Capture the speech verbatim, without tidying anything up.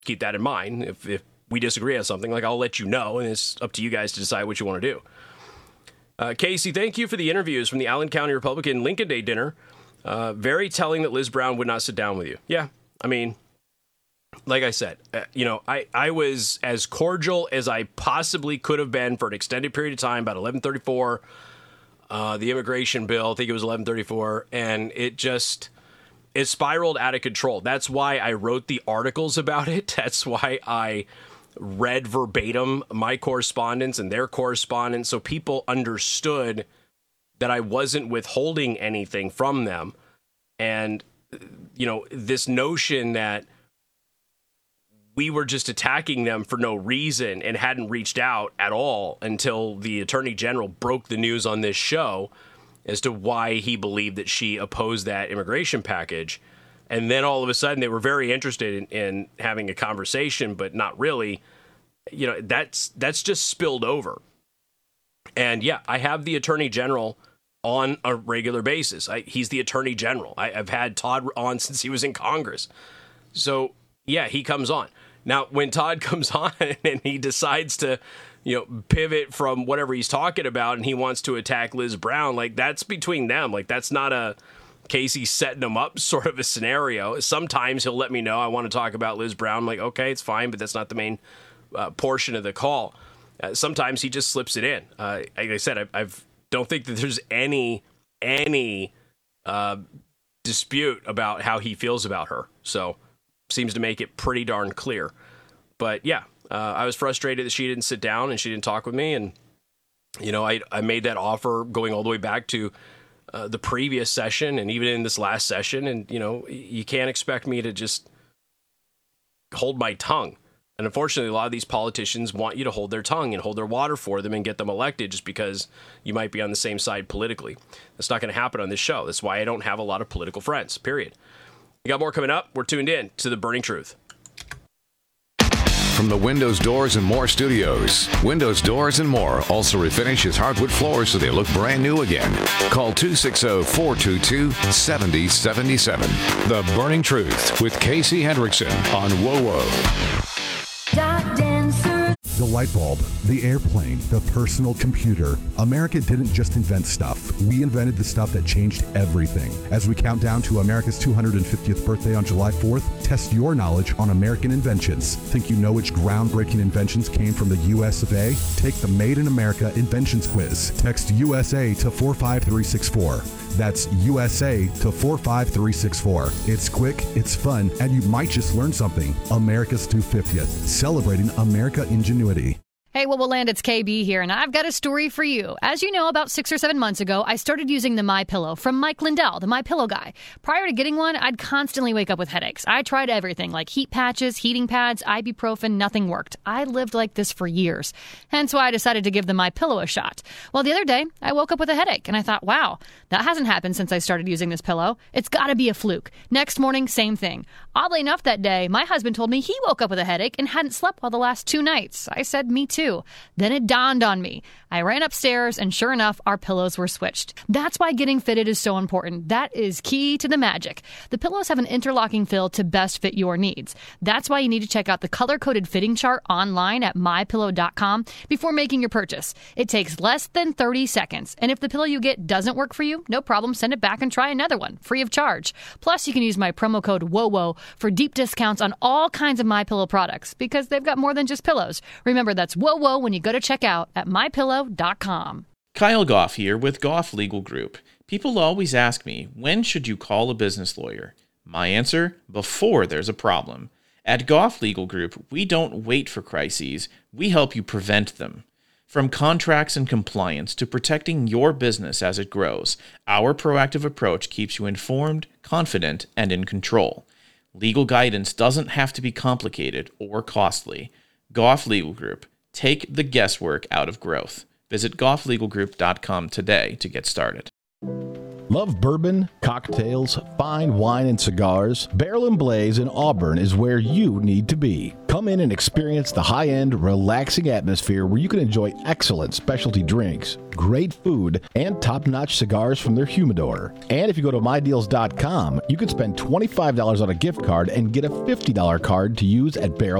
keep that in mind. If, if we disagree on something, like I'll let you know, and it's up to you guys to decide what you want to do. Uh, Casey, thank you for the interviews from the Allen County Republican Lincoln Day dinner. Uh, very telling that Liz Brown would not sit down with you. Yeah, I mean, like I said, uh, you know, I, I was as cordial as I possibly could have been for an extended period of time, about eleven thirty-four, uh, the immigration bill, I think it was eleven thirty-four, and it just, it spiraled out of control. That's why I wrote the articles about it. That's why I read verbatim my correspondence and their correspondence, so people understood that I wasn't withholding anything from them. And, you know, this notion that we were just attacking them for no reason and hadn't reached out at all until the Attorney General broke the news on this show as to why he believed that she opposed that immigration package. And then all of a sudden they were very interested in, in having a conversation, but not really. You know, that's that's just spilled over. And yeah, I have the Attorney General on a regular basis. I, he's the Attorney General. I, I've had Todd on since he was in Congress. So yeah, he comes on. Now, when Todd comes on and he decides to, you know, pivot from whatever he's talking about and he wants to attack Liz Brown, like that's between them. Like that's not a Casey setting him up sort of a scenario. Sometimes he'll let me know I want to talk about Liz Brown. I'm like, okay, it's fine, but that's not the main uh, portion of the call. Uh, sometimes he just slips it in. Uh, like I said, I I've, don't think that there's any any uh, dispute about how he feels about her. So seems to make it pretty darn clear. But yeah, uh, I was frustrated that she didn't sit down and she didn't talk with me. And, you know, I, I made that offer going all the way back to uh, the previous session and even in this last session. And, you know, you can't expect me to just hold my tongue. And unfortunately, a lot of these politicians want you to hold their tongue and hold their water for them and get them elected just because you might be on the same side politically. That's not going to happen on this show. That's why I don't have a lot of political friends, period. We got more coming up. We're tuned in to The Burning Truth. From the Windows, Doors, and More studios, Windows, Doors, and More also refinishes hardwood floors so they look brand new again. Call two six zero, four two two, seven zero seven seven. The Burning Truth with Casey Hendrickson on W O W O. The light bulb, the airplane, the personal computer. America didn't just invent stuff. We invented the stuff that changed everything. As we count down to America's two hundred fiftieth birthday on July fourth, test your knowledge on American inventions. Think you know which groundbreaking inventions came from the U S of A? Take the Made in America Inventions Quiz. Text U S A to four five three six four. That's U S A to four five three six four. It's quick, it's fun, and you might just learn something. America's two hundred fiftieth, celebrating America ingenuity. Hey, what will land? It's K B here, and I've got a story for you. As you know, about six or seven months ago, I started using the MyPillow from Mike Lindell, the MyPillow guy. Prior to getting one, I'd constantly wake up with headaches. I tried everything, like heat patches, heating pads, ibuprofen, nothing worked. I lived like this for years. Hence why I decided to give the MyPillow a shot. Well, the other day, I woke up with a headache, and I thought, wow, that hasn't happened since I started using this pillow. It's got to be a fluke. Next morning, same thing. Oddly enough, that day, my husband told me he woke up with a headache and hadn't slept well the last two nights. I said, me too. Then it dawned on me. I ran upstairs, and sure enough, our pillows were switched. That's why getting fitted is so important. That is key to the magic. The pillows have an interlocking fill to best fit your needs. That's why you need to check out the color-coded fitting chart online at my pillow dot com before making your purchase. It takes less than thirty seconds, and if the pillow you get doesn't work for you, no problem, send it back and try another one, free of charge. Plus, you can use my promo code W O W O for deep discounts on all kinds of MyPillow products, because they've got more than just pillows. Remember, that's W O W O when you go to check out at my pillow dot com. Kyle Goff here with Goff Legal Group. People always ask me, when should you call a business lawyer? My answer, before there's a problem. At Goff Legal Group, we don't wait for crises, we help you prevent them. From contracts and compliance to protecting your business as it grows, our proactive approach keeps you informed, confident, and in control. Legal guidance doesn't have to be complicated or costly. Goff Legal Group. Take the guesswork out of growth. Visit goff legal group dot com today to get started. Love bourbon, cocktails, fine wine, and cigars? Barrel and Blaze in Auburn is where you need to be. Come in and experience the high-end, relaxing atmosphere where you can enjoy excellent specialty drinks, great food, and top-notch cigars from their humidor. And if you go to my deals dot com, you can spend twenty-five dollars on a gift card and get a fifty dollars card to use at Barrel